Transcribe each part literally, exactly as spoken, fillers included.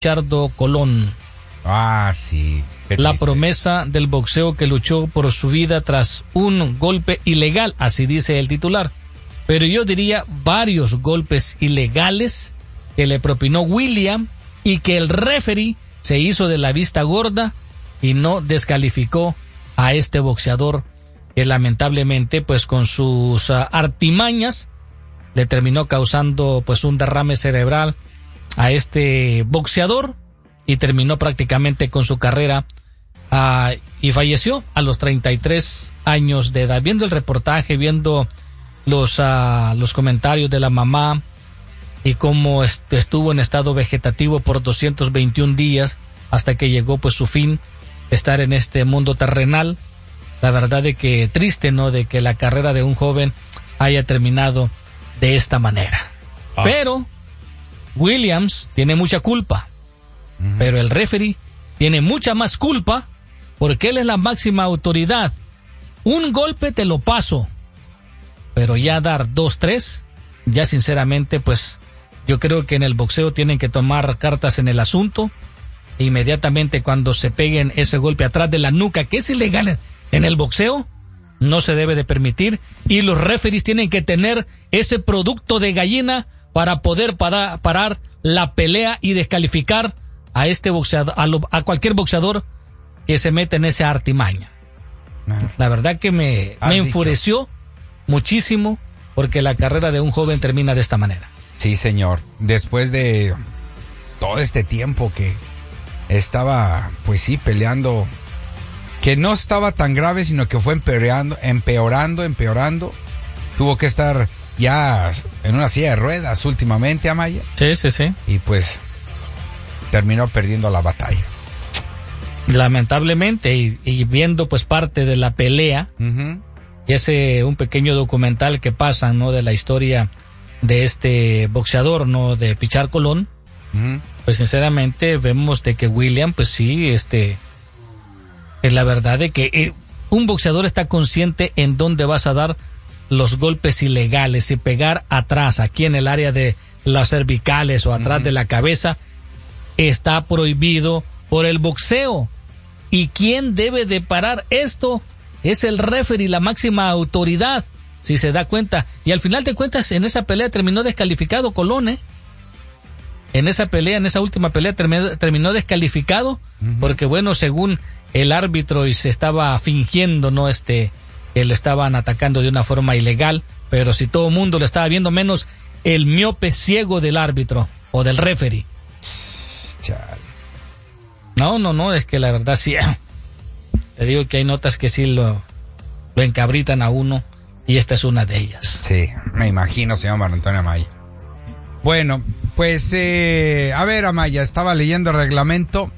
Chardo Colón. Ah, sí. La promesa del boxeo que luchó por su vida tras un golpe ilegal, así dice el titular. Pero yo diría varios golpes ilegales que le propinó William y que el referee se hizo de la vista gorda y no descalificó a este boxeador que lamentablemente pues con sus uh, artimañas le terminó causando pues un derrame cerebral a este boxeador y terminó prácticamente con su carrera uh, y falleció a los treinta y tres años de edad. Viendo el reportaje, viendo los, uh, los comentarios de la mamá y cómo est- estuvo en estado vegetativo por doscientos veintiún días hasta que llegó pues su fin, estar en este mundo terrenal. La verdad de que triste, ¿no? De que la carrera de un joven haya terminado de esta manera. Ah. Pero Williams tiene mucha culpa. Uh-huh. Pero el referee tiene mucha más culpa porque él es la máxima autoridad. Un golpe te lo paso, pero ya dar dos, tres, ya sinceramente, pues yo creo que en el boxeo tienen que tomar cartas en el asunto. E inmediatamente cuando se peguen ese golpe atrás de la nuca, que es ilegal en el boxeo, no se debe de permitir, y los referees tienen que tener ese producto de gallina para poder para, parar la pelea y descalificar a este boxeador, a, lo, a cualquier boxeador que se mete en esa artimaña. La verdad que me, me enfureció muchísimo porque la carrera de un joven termina de esta manera. Sí, señor. Después de todo este tiempo que estaba, pues sí, peleando, que no estaba tan grave, sino que fue empeorando, empeorando, empeorando. Tuvo que estar ya en una silla de ruedas últimamente, Amaya. Sí, sí, sí. Y pues terminó perdiendo la batalla. Lamentablemente, y, y viendo pues parte de la pelea, uh-huh. y ese un pequeño documental que pasan, ¿no? De la historia de este boxeador, ¿no? De Pichar Colón, uh-huh. pues sinceramente vemos de que William, pues sí, este... es la verdad de que eh, un boxeador está consciente en dónde vas a dar los golpes ilegales y pegar atrás, aquí en el área de las cervicales o atrás uh-huh. de la cabeza, está prohibido por el boxeo. ¿Y quién debe de parar esto? Es el referee, la máxima autoridad, si se da cuenta. Y al final de cuentas, en esa pelea terminó descalificado Colón, ¿eh? En esa pelea, en esa última pelea terminó, terminó descalificado, uh-huh. porque bueno, según el árbitro y se estaba fingiendo, ¿no? Este, que lo estaban atacando de una forma ilegal, pero si todo el mundo lo estaba viendo, menos el miope ciego del árbitro o del referee. Chale. No, no, no, es que la verdad sí, te digo que hay notas que sí lo, lo encabritan a uno y esta es una de ellas. Sí, me imagino, señor Mario Antonio Amaya. Bueno, pues, eh, a ver, Amaya, estaba leyendo el reglamento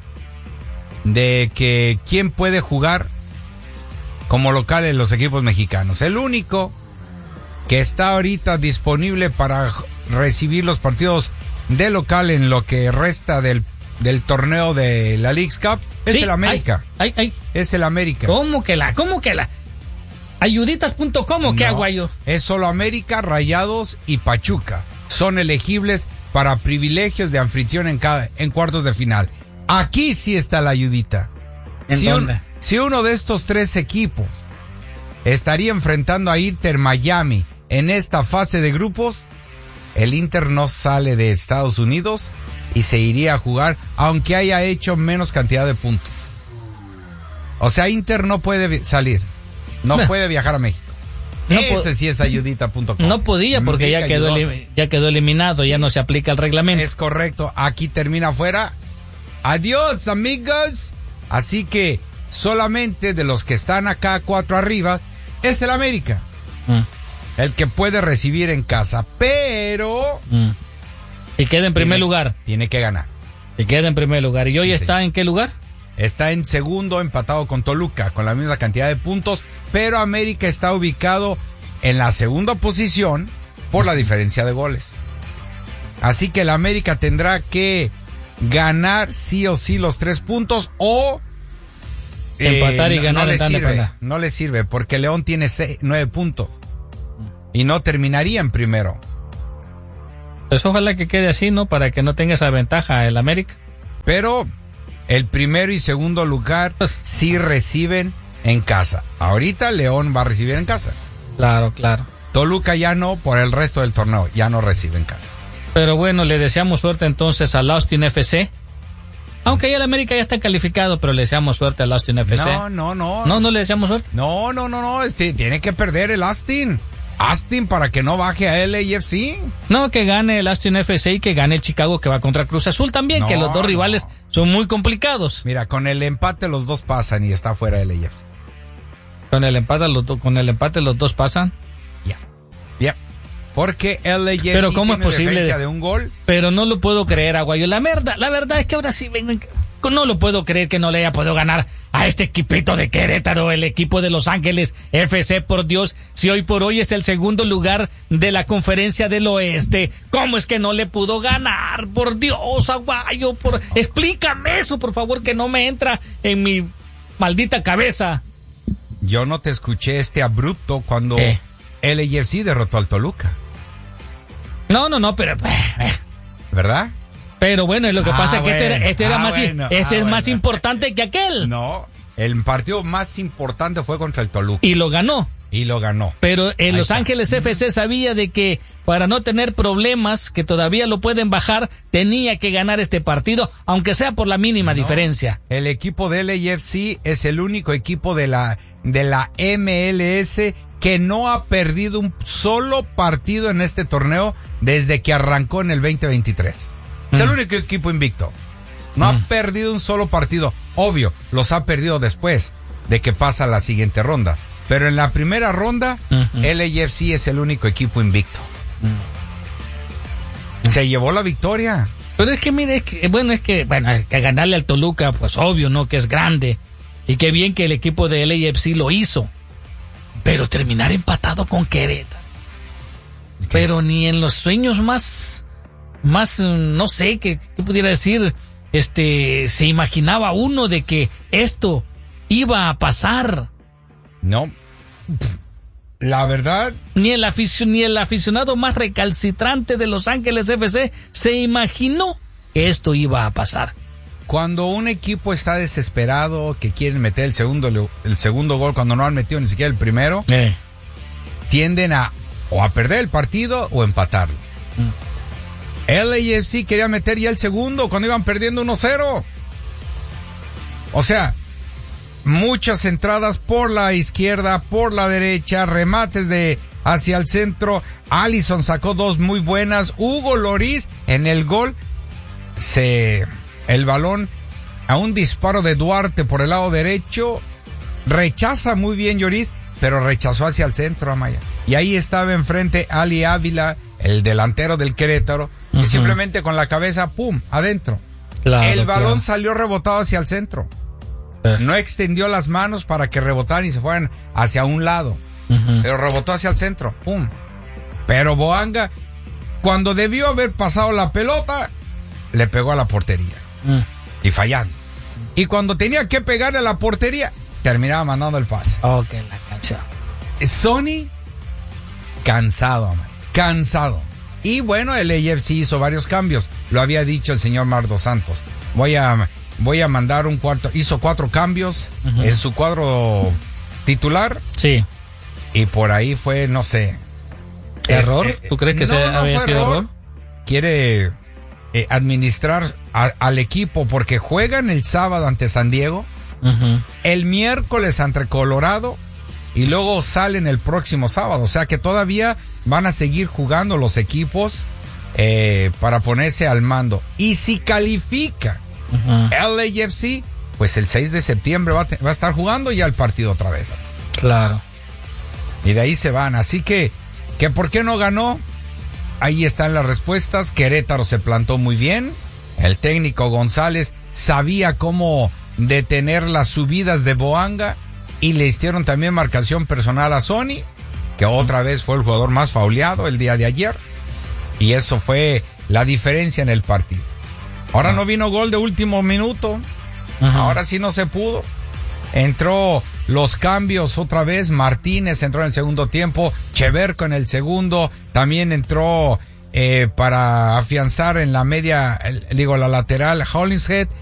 de que quién puede jugar como local en los equipos mexicanos. El único que está ahorita disponible para recibir los partidos de local en lo que resta del, del torneo de la Leagues Cup es sí, el América. Ay, ay, ay. Es el América. ¿Cómo que la? ¿Cómo que la? Ayuditas punto com o qué hago yo. Es solo América, Rayados y Pachuca. Son elegibles para privilegios de anfitrión en cada, en cuartos de final. Aquí sí está la ayudita. ¿En si dónde? Un, si uno de estos tres equipos estaría enfrentando a Inter Miami en esta fase de grupos, el Inter no sale de Estados Unidos y se iría a jugar aunque haya hecho menos cantidad de puntos. O sea, Inter no puede salir, no nah. puede viajar a México. No Ese po- sí es ayudita punto com. No podía porque ya quedó, elim- ya quedó eliminado, sí. ya no se aplica el reglamento. Es correcto, aquí termina afuera. Adiós, amigos. Así que solamente de los que están acá cuatro arriba es el América. Mm. El que puede recibir en casa, pero... Mm. Y queda en primer tiene, lugar. Tiene que ganar. Y queda en primer lugar. ¿Y hoy sí, está sí. en qué lugar? Está en segundo, empatado con Toluca, con la misma cantidad de puntos, pero América está ubicado en la segunda posición por la diferencia de goles. Así que el América tendrá que ganar sí o sí los tres puntos o... Empatar eh, y ganar. No, no le sirve, no le sirve, porque León tiene seis, nueve puntos y no terminaría en primero. Pues ojalá que quede así, ¿no? Para que no tenga esa ventaja el América. Pero el primero y segundo lugar sí reciben en casa. Ahorita León va a recibir en casa. Claro, claro. Toluca ya no, por el resto del torneo, ya no recibe en casa. Pero bueno, le deseamos suerte entonces al Austin F C. Aunque ya el América ya está calificado, pero le deseamos suerte al Austin F C. No, no, no. No, no le deseamos suerte. No, no, no, no. Este, tiene que perder el Austin. Austin para que no baje a L A F C. No, que gane el Austin F C y que gane el Chicago que va contra Cruz Azul también, no, que los dos rivales no. son muy complicados. Mira, con el empate los dos pasan y está fuera L A F C. Con el empate los, con el empate los dos pasan. Ya. Ya. Porque L A F C pero cómo tiene es posible defensa de un gol. Pero no lo puedo creer, Aguayo. La verdad, la verdad es que ahora sí vengo, no lo puedo creer que no le haya podido ganar a este equipito de Querétaro, el equipo de Los Ángeles F C, por Dios, si hoy por hoy es el segundo lugar de la Conferencia del Oeste. ¿Cómo es que no le pudo ganar? Por Dios, Aguayo, por explícame eso, por favor, que no me entra en mi maldita cabeza. Yo no te escuché este abrupto cuando ¿Eh? L A F C derrotó al Toluca. No, no, no, pero... ¿Verdad? Pero bueno, lo que ah, pasa es que bueno, este, era, este era ah, más, bueno, este ah, es bueno. más importante que aquel. No, el partido más importante fue contra el Toluca. Y lo ganó. Y lo ganó. Pero en Ahí Los está. Ángeles F C sabía de que para no tener problemas, que todavía lo pueden bajar, tenía que ganar este partido, aunque sea por la mínima no, diferencia. El equipo de L A F C es el único equipo de la, de la M L S que no ha perdido un solo partido en este torneo desde que arrancó en el veinte veintitrés. Mm. Es el único equipo invicto. No mm. ha perdido un solo partido. Obvio, los ha perdido después de que pasa la siguiente ronda. Pero en la primera ronda, uh-huh. L A F C es el único equipo invicto. Uh-huh. Se llevó la victoria. Pero es que, mire, es que, bueno, es que, bueno, que ganarle al Toluca, pues obvio, ¿no? Que es grande. Y qué bien que el equipo de L A F C lo hizo. Pero terminar empatado con Querétaro. ¿Qué? Pero ni en los sueños más, más, no sé, que, que pudiera decir, este, se imaginaba uno de que esto iba a pasar. No, la verdad. Ni el, afic- ni el aficionado más recalcitrante de Los Ángeles F C se imaginó que esto iba a pasar. Cuando un equipo está desesperado, que quieren meter el segundo, el segundo gol cuando no han metido ni siquiera el primero, eh. tienden a o a perder el partido o empatarlo. Mm. L A F C quería meter ya el segundo cuando iban perdiendo uno cero. O sea, muchas entradas por la izquierda, por la derecha, remates de hacia el centro. Allison sacó dos muy buenas. Hugo Lloris en el gol se el balón a un disparo de Duarte por el lado derecho, rechaza muy bien Lloris, pero rechazó hacia el centro, Amaya. Y ahí estaba enfrente Ali Ávila, el delantero del Querétaro, uh-huh. que simplemente con la cabeza, pum, adentro. Claro, el balón claro. salió rebotado hacia el centro. No extendió las manos para que rebotaran y se fueran hacia un lado. Uh-huh. Pero rebotó hacia el centro. ¡Pum! Pero Boanga, cuando debió haber pasado la pelota, le pegó a la portería. Uh-huh. Y fallando. Y cuando tenía que pegarle a la portería, terminaba mandando el pase. Ok, la canción. Sony, cansado, man, cansado. Y bueno, el A F C hizo varios cambios. Lo había dicho el señor Mardo Santos. Voy a... Voy a mandar un cuarto, hizo cuatro cambios uh-huh. en su cuadro titular. Sí. Y por ahí fue, no sé. ¿Error? Es, eh, ¿Tú crees que no, se no había sido error? error? Quiere eh, administrar a, al equipo porque juegan el sábado ante San Diego, uh-huh. el miércoles ante Colorado y luego salen el próximo sábado. O sea que todavía van a seguir jugando los equipos eh, para ponerse al mando. Y si califica Uh-huh. L A F C, pues el seis de septiembre va a, te, va a estar jugando ya el partido otra vez. Claro. Y de ahí se van. Así que, que ¿por qué no ganó? Ahí están las respuestas. Querétaro se plantó muy bien. El técnico González sabía cómo detener las subidas de Boanga y le hicieron también marcación personal a Sony, que otra vez fue el jugador más fauleado el día de ayer. Y eso fue la diferencia en el partido. Ahora no vino gol de último minuto. Ajá. Ahora sí no se pudo. Entró los cambios otra vez. Martínez entró en el segundo tiempo. Cheverco en el segundo. También entró eh, para afianzar en la media, el, digo, la lateral Hollingshead